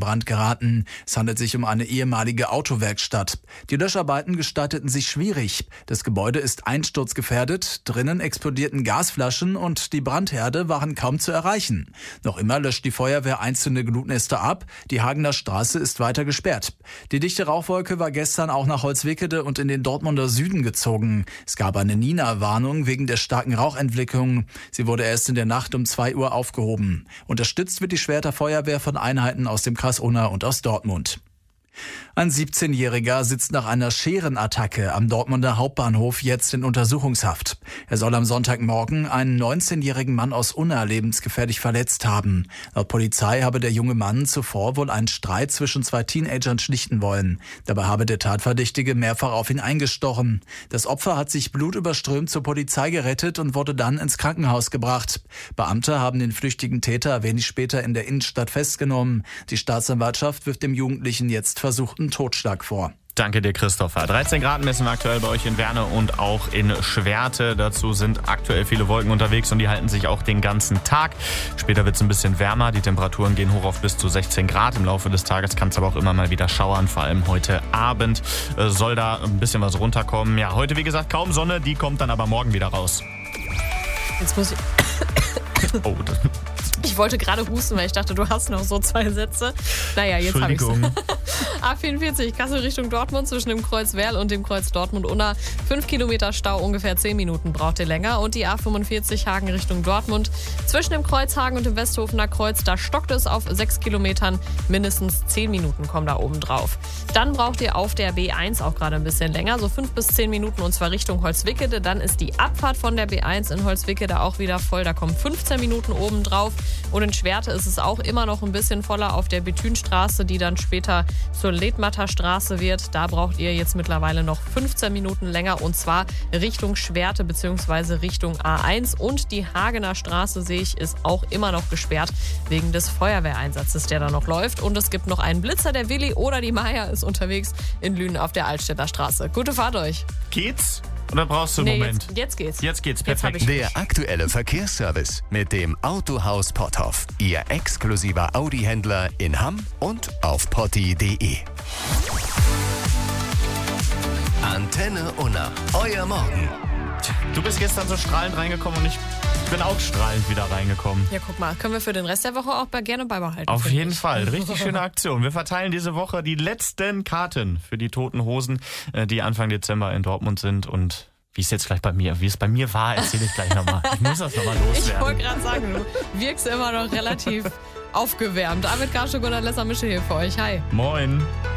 Brand geraten. Es handelt sich um eine ehemalige Autowerkstatt. Die Löscharbeiten gestalteten sich schwierig. Das Gebäude ist einsturzgefährdet, drinnen explodierten Gasflaschen und die Brandherde waren kaum zu erreichen. Noch immer löscht die Feuerwehr einzelne Glutnester ab. Die Hagener Straße ist weiter gesperrt. Die dichte Rauchwolke war gestern auch nach Holzwickede und in den Dortmunder Süden gezogen. Es gab eine Nina-Warnung wegen der starken Rauchentwicklung. Sie wurde erst in der Nacht um 2 Uhr aufgehoben. Unterstützt wird die Schwerter Feuerwehr von Einheiten aus dem Kreis Unna und aus Dortmund. Ein 17-Jähriger sitzt nach einer Scherenattacke am Dortmunder Hauptbahnhof jetzt in Untersuchungshaft. Er soll am Sonntagmorgen einen 19-jährigen Mann aus Unna lebensgefährlich verletzt haben. Laut Polizei habe der junge Mann zuvor wohl einen Streit zwischen 2 Teenagern schlichten wollen. Dabei habe der Tatverdächtige mehrfach auf ihn eingestochen. Das Opfer hat sich blutüberströmt zur Polizei gerettet und wurde dann ins Krankenhaus gebracht. Beamte haben den flüchtigen Täter wenig später in der Innenstadt festgenommen. Die Staatsanwaltschaft wirft dem Jugendlichen jetzt versuchten Totschlag vor. Danke dir, Christopher. 13 Grad messen wir aktuell bei euch in Werne und auch in Schwerte. Dazu sind aktuell viele Wolken unterwegs und die halten sich auch den ganzen Tag. Später wird es ein bisschen wärmer. Die Temperaturen gehen hoch auf bis zu 16 Grad. Im Laufe des Tages kann es aber auch immer mal wieder schauern. Vor allem heute Abend soll da ein bisschen was runterkommen. Ja, heute wie gesagt kaum Sonne. Die kommt dann aber morgen wieder raus. Jetzt muss ich... Oh, Ich wollte gerade husten, weil ich dachte, du hast noch so 2 Sätze. Naja, jetzt habe ich's. A44 Kassel Richtung Dortmund zwischen dem Kreuz Werl und dem Kreuz Dortmund-Unna. 5 Kilometer Stau, ungefähr 10 Minuten braucht ihr länger. Und die A45 Hagen Richtung Dortmund zwischen dem Kreuz Hagen und dem Westhofener Kreuz. Da stockt es auf 6 Kilometern. Mindestens 10 Minuten kommen da oben drauf. Dann braucht ihr auf der B1 auch gerade ein bisschen länger, so 5 bis 10 Minuten und zwar Richtung Holzwickede. Dann ist die Abfahrt von der B1 in Holzwickede auch wieder voll. Da kommen 15 Minuten oben drauf. Und in Schwerte ist es auch immer noch ein bisschen voller auf der Bethünstraße, die dann später zur Ledmatter Straße wird. Da braucht ihr jetzt mittlerweile noch 15 Minuten länger und zwar Richtung Schwerte bzw. Richtung A1. Und die Hagener Straße, sehe ich, ist auch immer noch gesperrt wegen des Feuerwehreinsatzes, der da noch läuft. Und es gibt noch einen Blitzer, der Willi oder die Maya ist unterwegs in Lünen auf der Altstädter Straße. Gute Fahrt euch. Geht's? Oder brauchst du einen Moment? Jetzt geht's. Jetzt geht's, perfekt. Der aktuelle Verkehrsservice mit dem Autohaus Potthoff. Ihr exklusiver Audi-Händler in Hamm und auf potti.de. Antenne Unna, euer Morgen. Du bist gestern so strahlend reingekommen und ich bin auch strahlend wieder reingekommen. Ja, guck mal, können wir für den Rest der Woche auch gerne beibehalten. Auf jeden Fall, richtig schöne Aktion. Wir verteilen diese Woche die letzten Karten für die Toten Hosen, die Anfang Dezember in Dortmund sind. Und wie es jetzt gleich bei mir war, erzähle ich gleich nochmal. Ich muss das nochmal loswerden. Ich wollte gerade sagen, du wirkst immer noch relativ aufgewärmt. Arvid Karschuk und Alessa Mischel hier für euch. Hi. Moin.